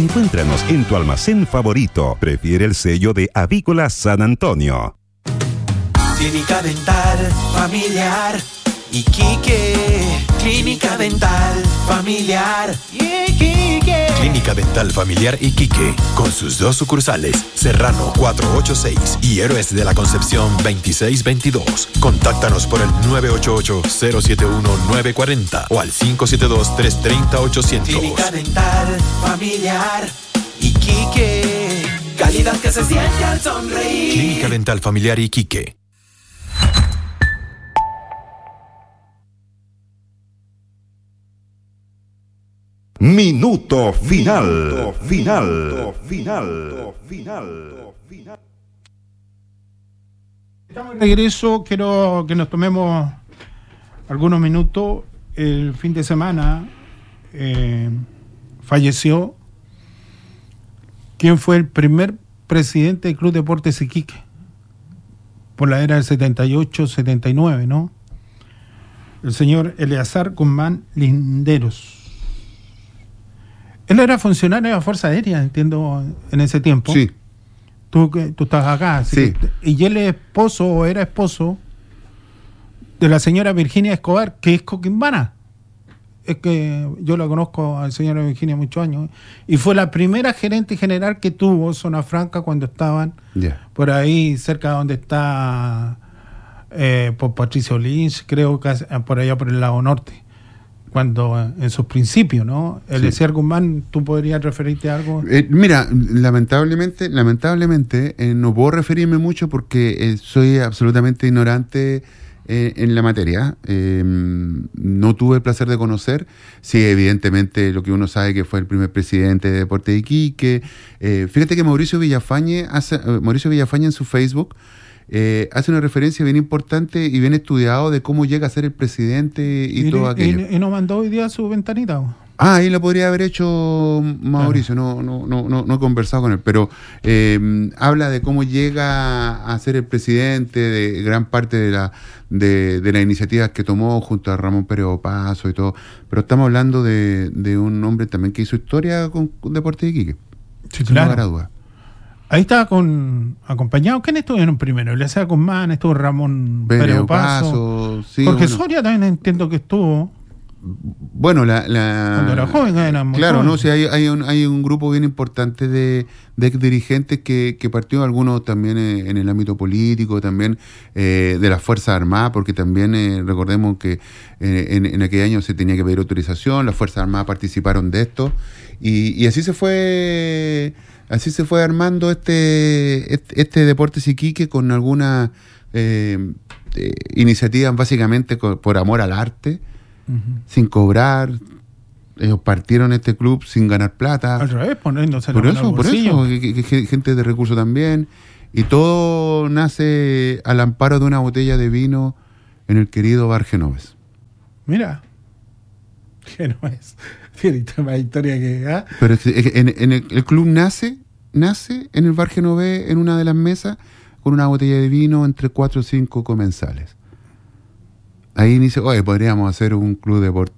Encuéntranos en tu almacén favorito. Prefiere el sello de Avícola San Antonio. Clínica Dental Familiar Iquique. Clínica Dental Familiar Iquique. Clínica Dental Familiar Iquique, con sus 2 sucursales, Serrano 486 y Héroes de la Concepción 2622. Contáctanos por el 988-071-940 o al 572-330-800. Clínica Dental Familiar Iquique. Calidad que se siente al sonreír. Clínica Dental Familiar Iquique. Minuto final. Estamos de regreso, quiero que nos tomemos algunos minutos. El fin de semana falleció quien fue el primer presidente del Club Deportes Iquique por la era del 78-79, ¿no? El señor Eleazar Guzmán Linderos. Él era funcionario de la Fuerza Aérea, entiendo, en ese tiempo. Sí. Tú estás acá. Sí. Y él es esposo, o era esposo, de la señora Virginia Escobar, que es coquimbana. Es que yo la conozco a la señora Virginia muchos años. Y fue la primera gerente general que tuvo Zona Franca cuando estaban por ahí, cerca de donde está por Patricio Lynch, creo que por allá por el lado norte. Cuando en sus principios, ¿no? El Eleazar Guzmán, ¿tú podrías referirte a algo? Mira, lamentablemente no puedo referirme mucho porque soy absolutamente ignorante en la materia. No tuve el placer de conocer. Sí, evidentemente lo que uno sabe que fue el primer presidente de Deportes de Iquique. Fíjate que Mauricio Villafañe en su Facebook hace una referencia bien importante y bien estudiado de cómo llega a ser el presidente y todo aquello. ¿Y nos mandó hoy día su ventanita? Ahí lo podría haber hecho Mauricio, no he conversado con él, pero habla de cómo llega a ser el presidente, de gran parte de las iniciativas que tomó junto a Ramón Pérez Opaso y todo, pero estamos hablando de un hombre también que hizo historia con Deportes de Iquique. Sí, claro. Ahí estaba acompañado. ¿Quién estuvieron primero? Eleazar Guzmán, estuvo Ramón Pérez Opaso. Sí, Jorge Soria también entiendo que estuvo. Bueno, cuando era joven, claro, no, sí, hay un grupo bien importante de dirigentes que partió, algunos también en el ámbito político, también de las Fuerzas Armadas, porque también recordemos que en aquel año se tenía que pedir autorización, las Fuerzas Armadas participaron de esto, y así se fue armando este Deportes Iquique con algunas iniciativas básicamente por amor al arte. Sin cobrar. Ellos partieron este club sin ganar plata. Al revés, poniéndose por eso, que gente de recursos también. Y todo nace al amparo de una botella de vino en el querido Bar Genoves. Mira, Genoves. Tiene más historia que... Pero el club nace en el Bar Genoves, en una de las mesas, con una botella de vino entre 4 o 5 comensales. Ahí inicia, podríamos hacer un club